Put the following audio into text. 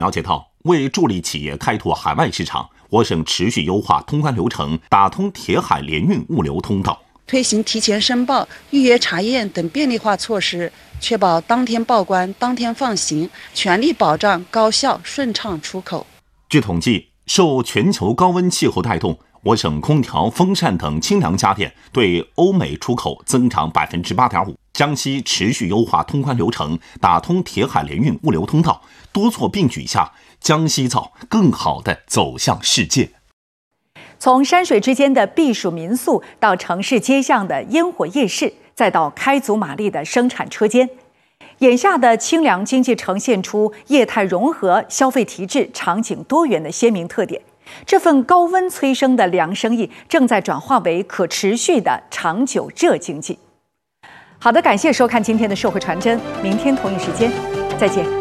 了解到，为助力企业开拓海外市场，我省持续优化通关流程，打通铁海联运物流通道， 推行提前申报、预约查验等便利化措施，确保当天报关、当天放行，全力保障高效顺畅出口。 据统计，受全球高温气候带动，我省空调、风扇等清凉家电对欧美出口增长8.5%。江西持续优化通关流程，打通铁海联运物流通道，多措并举下，江西造更好地走向世界。 从山水之间的避暑民宿，到城市街巷的烟火夜市，再到开足马力的生产车间，眼下的清凉经济呈现出业态融合、消费提质、场景多元的鲜明特点。这份高温催生的凉生意，正在转化为可持续的长久热经济。好的，感谢收看今天的社会传真，明天同一时间再见。